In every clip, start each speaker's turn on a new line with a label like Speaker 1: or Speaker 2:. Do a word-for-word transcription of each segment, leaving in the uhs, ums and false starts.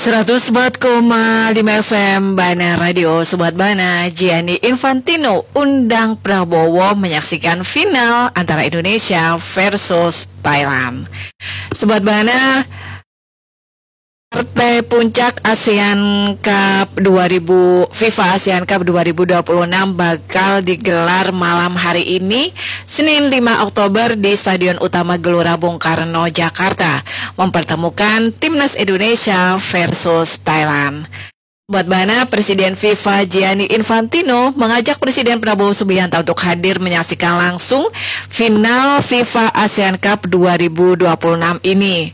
Speaker 1: seratus empat koma lima F M Bana Radio. Sobat Bana, Gianni Infantino undang Prabowo menyaksikan final antara Indonesia versus Thailand. Sobat Bana, partai puncak ASEAN Cup dua ribu FIFA ASEAN Cup dua ribu dua puluh enam bakal digelar malam hari ini, Senin lima Oktober di Stadion Utama Gelora Bung Karno, Jakarta, mempertemukan Timnas Indonesia versus Thailand. Buat Bana, Presiden FIFA Gianni Infantino mengajak Presiden Prabowo Subianto untuk hadir menyaksikan langsung final FIFA ASEAN Cup dua ribu dua puluh enam ini.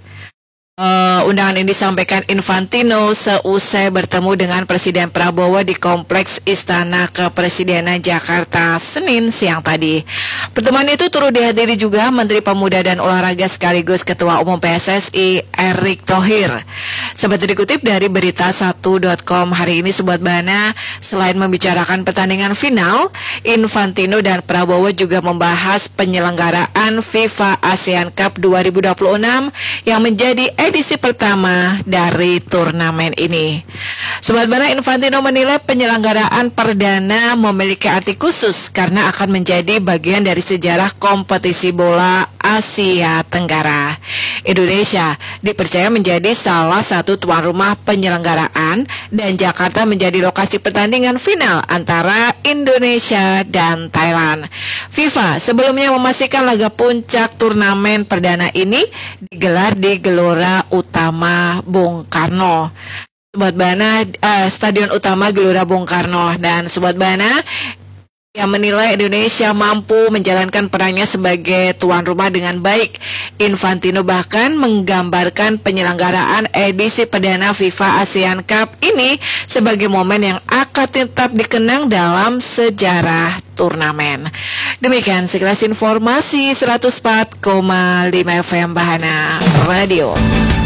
Speaker 1: Uh, undangan ini disampaikan Infantino seusai bertemu dengan Presiden Prabowo di Kompleks Istana Kepresidenan Jakarta Senin siang tadi. Pertemuan itu turut dihadiri juga Menteri Pemuda dan Olahraga sekaligus Ketua Umum P S S I Erick Thohir. Seperti dikutip dari berita satu titik com hari ini, Sobat Bana, selain membicarakan pertandingan final, Infantino dan Prabowo juga membahas penyelenggaraan FIFA ASEAN Cup dua ribu dua puluh enam yang menjadi edisi pertama dari turnamen ini. Sobat Bana, Infantino menilai penyelenggaraan perdana memiliki arti khusus karena akan menjadi bagian dari sejarah kompetisi bola Asia Tenggara. Indonesia dipercaya menjadi salah satu tuan rumah penyelenggaraan dan Jakarta menjadi lokasi pertandingan final antara Indonesia dan Thailand. FIFA sebelumnya memastikan laga puncak turnamen perdana ini digelar di Gelora Utama Bung Karno. Sobat Bana, uh, Stadion Utama Gelora Bung Karno. Dan Sobat Bana, yang menilai Indonesia mampu menjalankan perannya sebagai tuan rumah dengan baik. Infantino bahkan menggambarkan penyelenggaraan edisi perdana FIFA ASEAN Cup ini sebagai momen yang akan tetap dikenang dalam sejarah turnamen. Demikian sekilas informasi seratus empat koma lima F M Bana Radio.